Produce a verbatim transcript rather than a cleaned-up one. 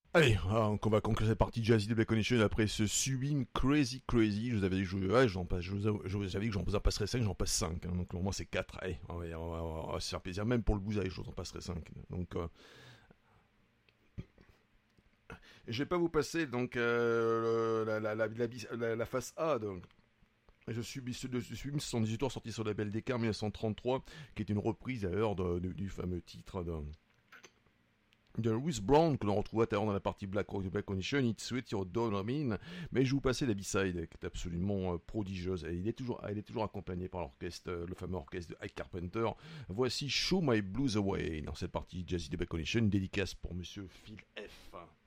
Allez, ah, on va conclure cette partie Jazzy de Black Connection après ce sublime Crazy Crazy. Je vous avais dit que je, ouais, j'en passe, je vous, av- je vous avais dit que j'en en passerais cinq, j'en passe cinq. Hein, donc pour moi c'est quatre. Allez, on va, on va, on va se faire plaisir, même pour le bousaille, je vous en passerai cinq. Donc euh, je vais pas vous passer donc euh, la, la, la, la, la, la face A. Donc. Je suis de Sublime soixante-dix-huit tours sorti sur le label D K en mille neuf cent trente-trois, qui est une reprise d'ailleurs de, de, du fameux titre de, de Louis Brown que l'on retrouve tout à l'heure dans la partie Black Rock de Black Condition, It's Sweet Your Dollar. Mais je vais vous passer la B-side qui est absolument euh, prodigieuse et il est toujours, elle est toujours accompagnée par l'orchestre, euh, le fameux orchestre de Ike Carpenter. Voici Show My Blues Away dans cette partie Jazzy de Black Condition, une dédicace pour Monsieur Phil F.